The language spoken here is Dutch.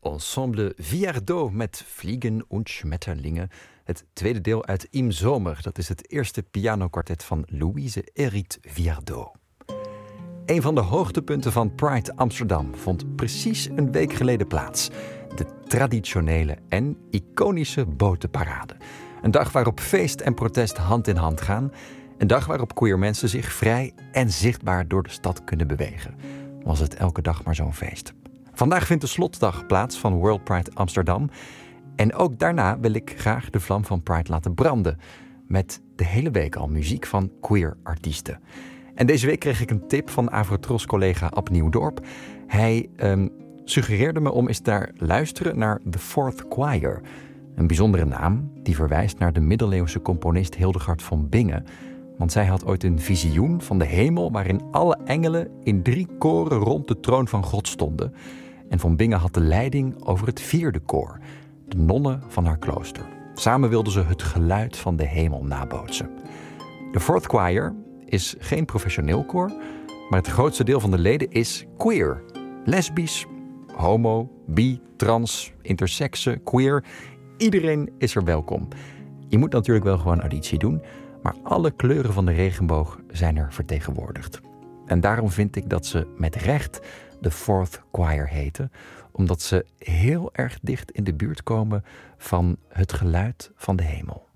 Ensemble Viardot met Vliegen und Schmetterlinge. Het tweede deel uit Im Zomer. Dat is het eerste pianokwartet van Louise Hérite Viardot. Een van de hoogtepunten van Pride Amsterdam vond precies een week geleden plaats. De traditionele en iconische botenparade. Een dag waarop feest en protest hand in hand gaan. Een dag waarop queer mensen zich vrij en zichtbaar door de stad kunnen bewegen. Was het elke dag maar zo'n feest. Vandaag vindt de slotdag plaats van World Pride Amsterdam. En ook daarna wil ik graag de vlam van Pride laten branden. Met de hele week al muziek van queer artiesten. En deze week kreeg ik een tip van Avrotros-collega Ab Nieuwdorp. Hij suggereerde me om eens te luisteren naar The Fourth Choir. Een bijzondere naam die verwijst naar de middeleeuwse componist Hildegard von Bingen. Want zij had ooit een visioen van de hemel waarin alle engelen in 3 koren rond de troon van God stonden. En von Bingen had de leiding over het 4e koor, de nonnen van haar klooster. Samen wilden ze het geluid van de hemel nabootsen. De Fourth Choir is geen professioneel koor, maar het grootste deel van de leden is queer. Lesbisch, homo, bi, trans, intersexe, queer. Iedereen is er welkom. Je moet natuurlijk wel gewoon auditie doen, maar alle kleuren van de regenboog zijn er vertegenwoordigd. En daarom vind ik dat ze met recht de Fourth Choir heten, omdat ze heel erg dicht in de buurt komen van het geluid van de hemel.